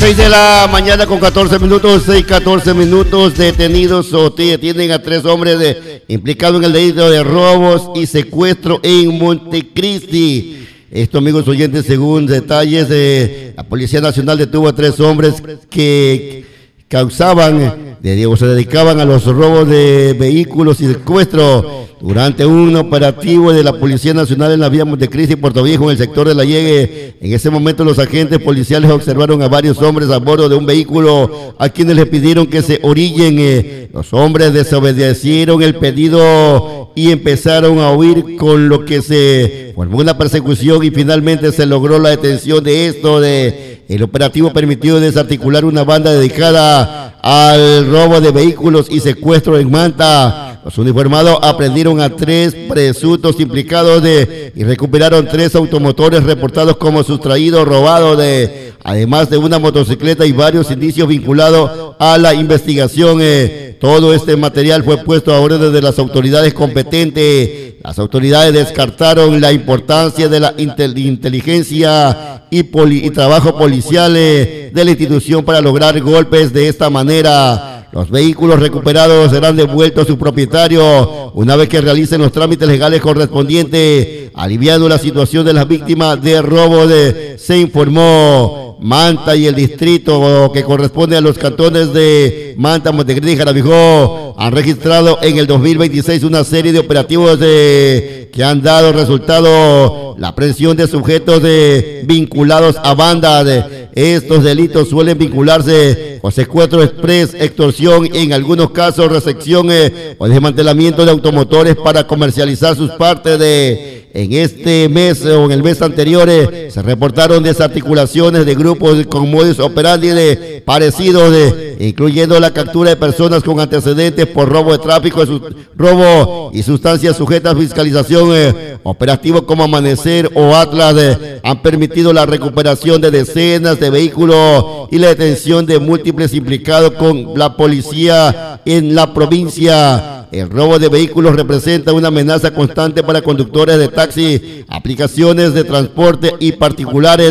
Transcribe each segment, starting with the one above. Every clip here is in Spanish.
6 de la mañana con 14 minutos, 6:14 minutos. Detenidos o detienen a 3 hombres implicados en el delito de robos y secuestro en Montecristi. Esto, amigos oyentes, según detalles de la Policía Nacional, detuvo a 3 hombres que se dedicaban a los robos de vehículos y secuestro durante un operativo de la Policía Nacional en la vía Montecristi y Puerto Viejo, en el sector de La Llegue. En ese momento los agentes policiales observaron a varios hombres a bordo de un vehículo a quienes les pidieron que se orillen. Los hombres desobedecieron el pedido y empezaron a huir, con lo que se formó una persecución y finalmente se logró la detención de esto. El operativo permitió desarticular una banda dedicada al robo de vehículos y secuestro en Manta. Los uniformados aprendieron a 3 presuntos implicados y recuperaron 3 automotores reportados como sustraídos, robados, además de una motocicleta y varios indicios vinculados a la investigación. Todo este material fue puesto a orden de las autoridades competentes. Las autoridades descartaron la importancia de la inteligencia y trabajo policial de la institución para lograr golpes de esta manera. Los vehículos recuperados serán devueltos a su propietario una vez que realicen los trámites legales correspondientes, aliviando la situación de las víctimas de robo. Se informó Manta y el distrito que corresponde a los cantones de Manta, Montecristi y Jaramijó han registrado en el 2026 una serie de operativos que han dado resultado la aprehensión de sujetos vinculados a bandas. Estos delitos suelen vincularse con secuestro express, extorsión, en algunos casos recepción o desmantelamiento de automotores para comercializar sus partes. En este mes o en el mes anterior se reportaron desarticulaciones de grupos con modus operandi parecidos, incluyendo la captura de personas con antecedentes por robo de tráfico, robo y sustancias sujetas a fiscalización. Operativos como Amanecer o Atlas han permitido la recuperación de decenas de vehículos y la detención de múltiples implicados con la policía en la provincia. El robo de vehículos representa una amenaza constante para conductores de taxi, aplicaciones de transporte y particulares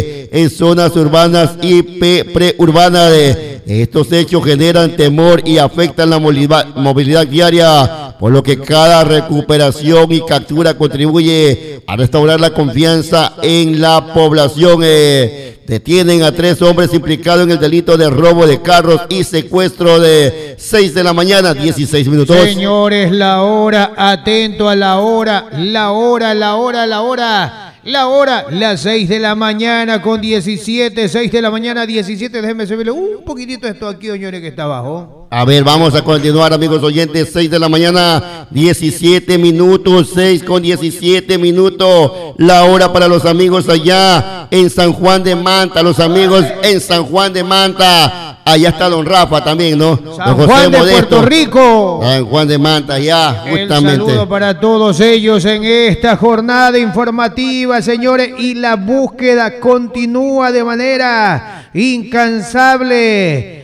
en zonas urbanas y preurbanas. Estos hechos generan temor y afectan la movilidad diaria, por lo que cada recuperación y captura contribuye a restaurar la confianza en la población. Detienen a 3 hombres implicados en el delito de robo de carros y secuestro. 6 de la mañana, 16 minutos. Señores, la hora, atento a la hora, las 6 de la mañana con 17, 6 de la mañana 17, déjenme subirle un poquitito esto aquí, señores, que está abajo. A ver, vamos a continuar, amigos oyentes, 6 de la mañana, 17 minutos, 6 con 17 minutos, la hora para los amigos allá en San Juan de Manta, los amigos en San Juan de Manta. Allá está don Rafa también, ¿no? San Juan de Puerto Rico. San Juan de Manta, ya, justamente. El saludo para todos ellos en esta jornada informativa, señores, y la búsqueda continúa de manera incansable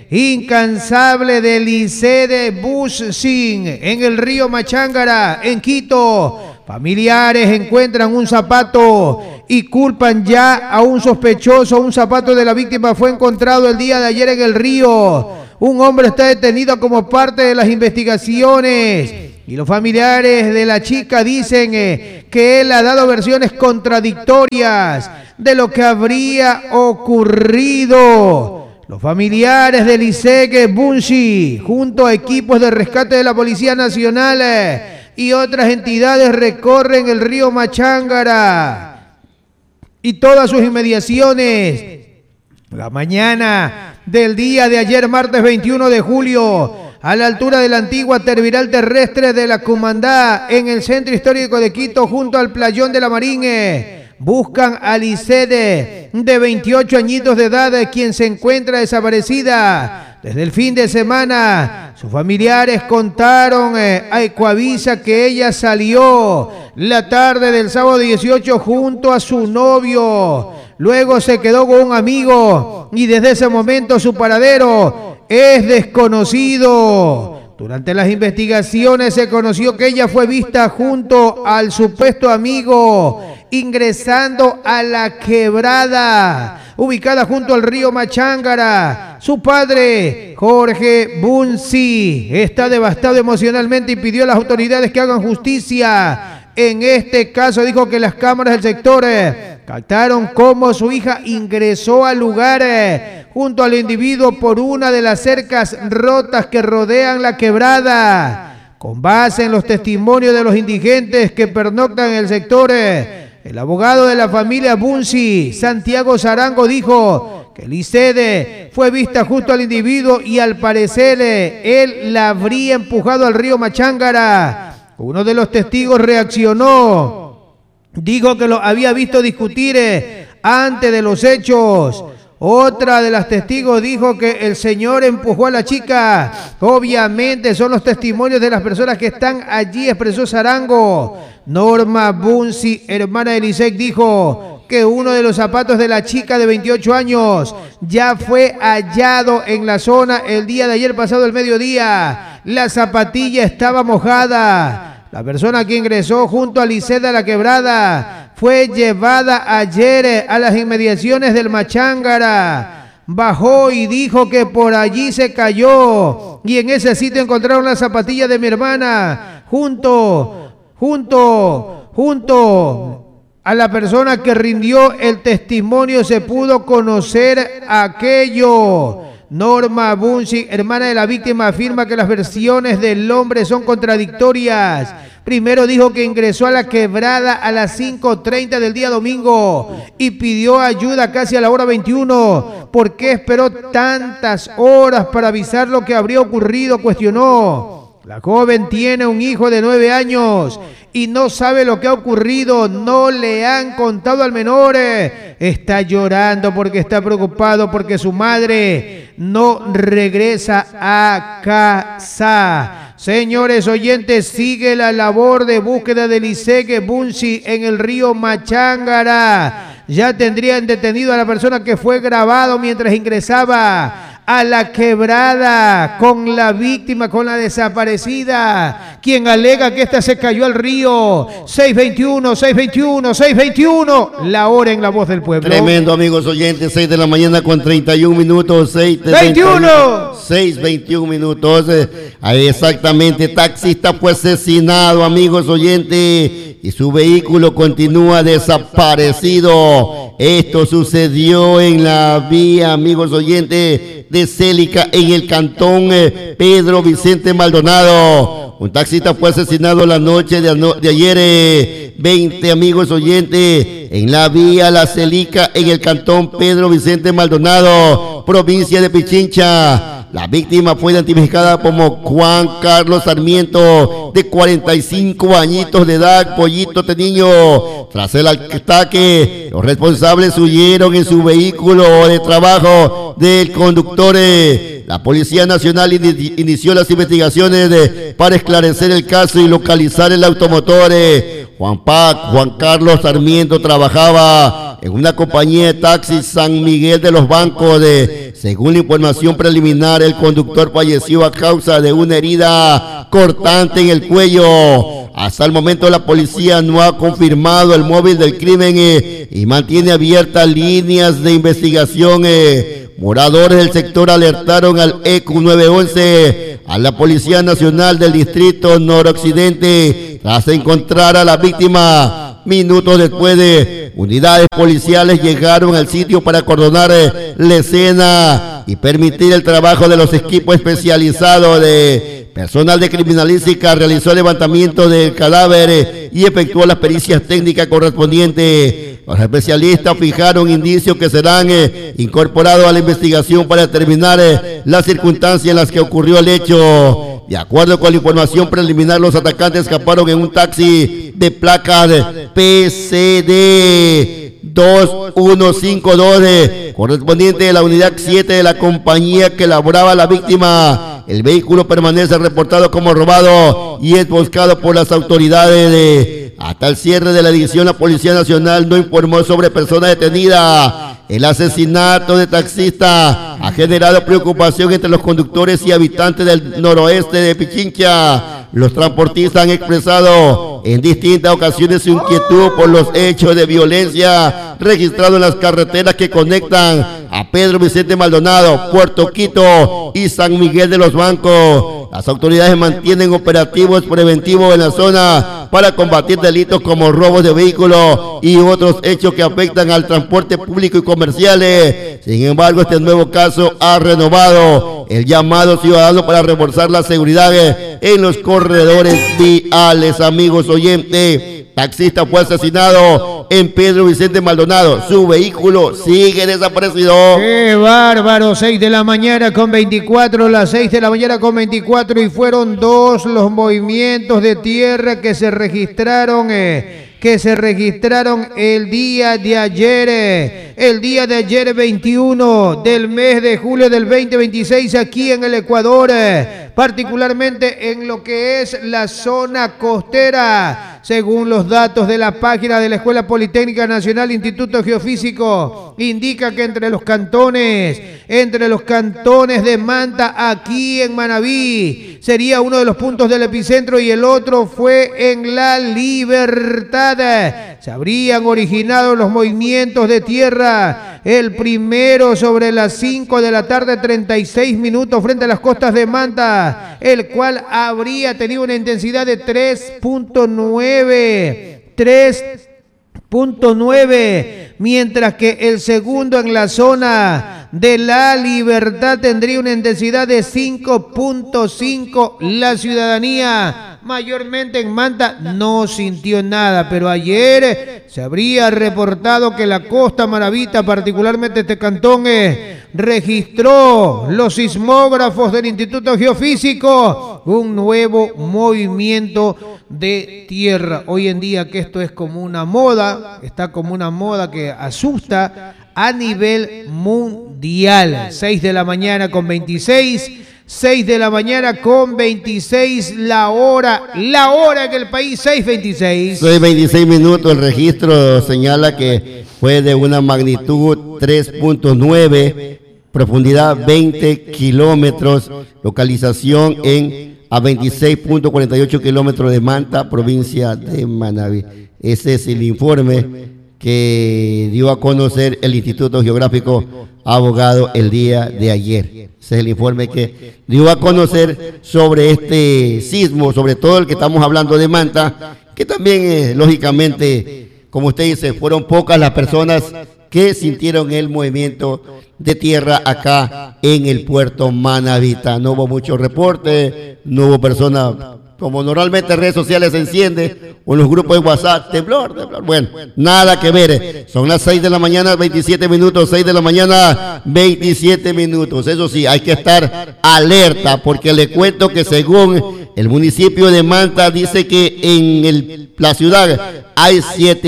del Licede Bushing en el río Machángara, en Quito. Familiares encuentran un zapato y culpan ya a un sospechoso. Un zapato de la víctima fue encontrado el día de ayer en el río. Un hombre está detenido como parte de las investigaciones y los familiares de la chica dicen que él ha dado versiones contradictorias de lo que habría ocurrido. Los familiares de Licede Bunshi, junto a equipos de rescate de la Policía Nacional y otras entidades, recorren el río Machángara y todas sus inmediaciones. La mañana del día de ayer, martes 21 de julio, a la altura de la antigua terminal terrestre de la Cumandá, en el centro histórico de Quito, junto al playón de la Marine, buscan a Licede, de 28 añitos de edad, quien se encuentra desaparecida desde el fin de semana. Sus familiares contaron a Ecuavisa que ella salió la tarde del sábado 18 junto a su novio. Luego se quedó con un amigo y desde ese momento su paradero es desconocido. Durante las investigaciones se conoció que ella fue vista junto al supuesto amigo ingresando a la quebrada, ubicada junto al río Machángara. Su padre, Jorge Bunsi, está devastado emocionalmente y pidió a las autoridades que hagan justicia. En este caso dijo que las cámaras del sector captaron cómo su hija ingresó al lugar junto al individuo por una de las cercas rotas que rodean la quebrada. Con base en los testimonios de los indigentes que pernoctan en el sector, el abogado de la familia Bunsi, Santiago Zarango, dijo que Lisede fue vista junto al individuo y al parecer él la habría empujado al río Machángara. Uno de los testigos reaccionó, dijo que lo había visto discutir antes de los hechos. Otra de las testigos dijo que el señor empujó a la chica. Obviamente son los testimonios de las personas que están allí, expresó Zarango. Norma Bunsi, hermana de Lisek, dijo que uno de los zapatos de la chica de 28 años ya fue hallado en la zona el día de ayer pasado el mediodía. La zapatilla estaba mojada. La persona que ingresó junto a Liseda a la quebrada fue llevada ayer a las inmediaciones del Machángara. Bajó y dijo que por allí se cayó y en ese sitio encontraron la zapatilla de mi hermana junto a la persona que rindió el testimonio. Se pudo conocer aquello. Norma Bunsi, hermana de la víctima, afirma que las versiones del hombre son contradictorias. Primero dijo que ingresó a la quebrada a las 5:30 del día domingo y pidió ayuda casi a la hora 21. ¿Por qué esperó tantas horas para avisar lo que habría ocurrido?, cuestionó. La joven tiene un hijo de 9 años y no sabe lo que ha ocurrido. No le han contado al menor. Está llorando porque está preocupado porque su madre no regresa a casa. Señores oyentes, sigue la labor de búsqueda de Liseque Bunsi en el río Machángara. Ya tendrían detenido a la persona que fue grabado mientras ingresaba a la quebrada con la víctima, con la desaparecida, quien alega que esta se cayó al río. 621, la hora en La Voz del Pueblo. Tremendo, amigos oyentes, 6 de la mañana con 31 minutos, 6:21 minutos. Exactamente, taxista fue asesinado, amigos oyentes, y su vehículo continúa desaparecido. Esto sucedió en la vía, amigos oyentes, de Célica, en el cantón Pedro Vicente Maldonado. Un taxista fue asesinado la noche de ayer, 20, amigos oyentes, en la vía La Célica, en el cantón Pedro Vicente Maldonado, provincia de Pichincha. La víctima fue identificada como Juan Carlos Sarmiento, de 45 añitos de edad, pollito de niño. Tras el ataque, los responsables huyeron en su vehículo de trabajo del conductor. La Policía Nacional inició las investigaciones para esclarecer el caso y localizar el automotor. Juan Carlos Sarmiento trabajaba en una compañía de taxis San Miguel de los Bancos. Según la información preliminar, el conductor falleció a causa de una herida cortante en el cuello. Hasta el momento la policía no ha confirmado el móvil del crimen y mantiene abiertas líneas de investigación. Moradores del sector alertaron al ECU 911, a la Policía Nacional del Distrito Noroccidente, tras encontrar a la víctima. Minutos después, unidades policiales llegaron al sitio para acordonar la escena y permitir el trabajo de los equipos especializados de personal de criminalística. Realizó el levantamiento del cadáver y efectuó las pericias técnicas correspondientes. Los especialistas fijaron indicios que serán incorporados a la investigación para determinar las circunstancias en las que ocurrió el hecho. De acuerdo con la información preliminar, los atacantes escaparon en un taxi de placas PCD 2152, correspondiente de la unidad 7 de la compañía que elaboraba la víctima. El vehículo permanece reportado como robado y es buscado por las autoridades. Hasta el cierre de la edición, la Policía Nacional no informó sobre persona detenida. El asesinato de taxista ha generado preocupación entre los conductores y habitantes del noroeste de Pichincha. Los transportistas han expresado en distintas ocasiones su inquietud por los hechos de violencia registrados en las carreteras que conectan a Pedro Vicente Maldonado, Puerto Quito y San Miguel de los Bancos. Las autoridades mantienen operativos preventivos en la zona para combatir delitos como robos de vehículos y otros hechos que afectan al transporte público y comerciales. Sin embargo, este nuevo caso ha renovado el llamado ciudadano para reforzar la seguridad en los corredores viales. Amigos oyentes, taxista fue asesinado en Pedro Vicente Maldonado. Su vehículo sigue desaparecido. ¡Qué bárbaro! 6 de la mañana con 24, las 6 de la mañana con 24, y fueron 2 los movimientos de tierra que se registraron el día de ayer, 21 del mes de julio del 2026, aquí en el Ecuador, particularmente en lo que es la zona costera. Según los datos de la página de la Escuela Politécnica Nacional Instituto Geofísico, indica que entre los cantones de Manta, aquí en Manabí, sería uno de los puntos del epicentro, y el otro fue en La Libertad. Se habrían originado los movimientos de tierra, el primero sobre las 5 de la tarde, 36 minutos, frente a las costas de Manta, el cual habría tenido una intensidad de 3.9, mientras que el segundo en la zona de La Libertad tendría una intensidad de 5.5. La ciudadanía, mayormente en Manta, no sintió nada, pero ayer se habría reportado que la costa maravita, particularmente este cantón, registró los sismógrafos del Instituto Geofísico un nuevo movimiento de tierra. Hoy en día que esto es como una moda, está como una moda que asusta a nivel mundial. 6 de la mañana con 26, 6 de la mañana con 26, la hora en el país, 6:26. 6:26 minutos, el registro señala que fue de una magnitud 3.9, profundidad 20 kilómetros, localización a 26.48 kilómetros de Manta, provincia de Manabí. Ese es el informe que dio a conocer el Instituto Geográfico Abogado el día de ayer. Ese es el informe que dio a conocer sobre este sismo, sobre todo el que estamos hablando de Manta, que también, lógicamente, como usted dice, fueron pocas las personas que sintieron el movimiento de tierra acá en el puerto Manabita. No hubo mucho reporte, no hubo personas, como normalmente redes sociales se enciende, o en los grupos de WhatsApp, temblor. Bueno, nada que ver. Son las 6 de la mañana, 27 minutos, 6 de la mañana, 27 minutos. Eso sí, hay que estar alerta, porque le cuento que según el municipio de Manta, dice que en la ciudad hay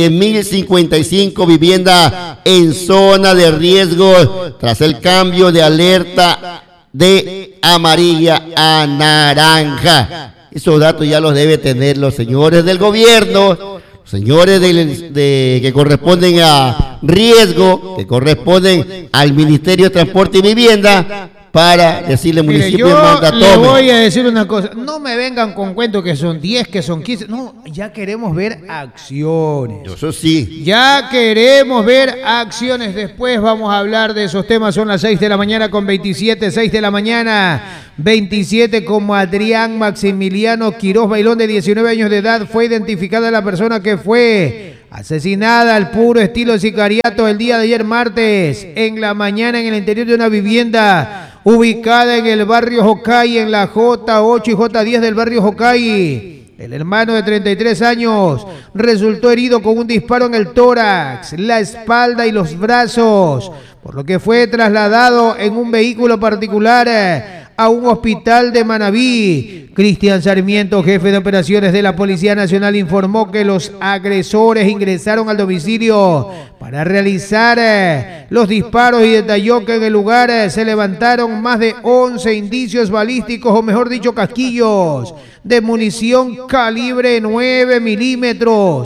7.055 viviendas en zona de riesgo tras el cambio de alerta de amarilla a naranja. Esos datos ya los debe tener los señores del gobierno, señores que corresponden a riesgo, que corresponden al Ministerio de Transporte y Vivienda, para decirle al municipio de Manta, le voy a decir una cosa, no me vengan con cuentos que son 10, que son 15, no, ya queremos ver acciones. Eso sí. Ya queremos ver acciones. Después vamos a hablar de esos temas. Son las 6 de la mañana con 27, 6 de la mañana 27, como Adrián Maximiliano Quiroz Bailón, de 19 años de edad, fue identificada la persona que fue asesinada al puro estilo sicariato el día de ayer martes en la mañana en el interior de una vivienda ubicada en el barrio Jocay, en la J8 y J10 del barrio Jocay. El hermano de 33 años resultó herido con un disparo en el tórax, la espalda y los brazos, por lo que fue trasladado en un vehículo particular a un hospital de Manabí. Cristian Sarmiento, jefe de operaciones de la Policía Nacional, informó que los agresores ingresaron al domicilio para realizar los disparos y detalló que en el lugar se levantaron más de 11 indicios balísticos, o mejor dicho, casquillos de munición calibre 9 milímetros.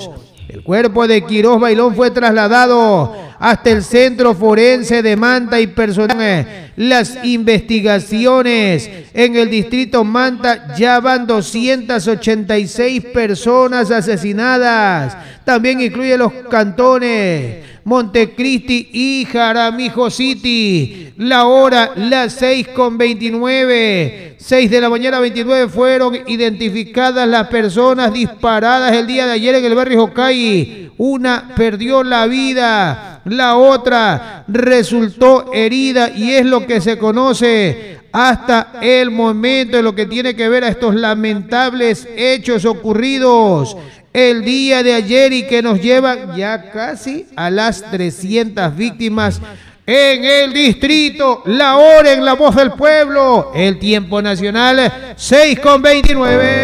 El cuerpo de Quiroz Bailón fue trasladado hasta el Centro Forense de Manta y personal. Las investigaciones en el distrito Manta ya van 286 personas asesinadas. También incluye los cantones Montecristi y Jaramillo City. La hora, las 6:29. 6 de la mañana 29 fueron identificadas las personas disparadas el día de ayer en el barrio Jocay. Una perdió la vida, la otra resultó herida y es lo que se conoce hasta el momento en lo que tiene que ver a estos lamentables hechos ocurridos el día de ayer y que nos llevan ya casi a las 300 víctimas en el distrito. La hora en La Voz del Pueblo, el tiempo nacional 6:29.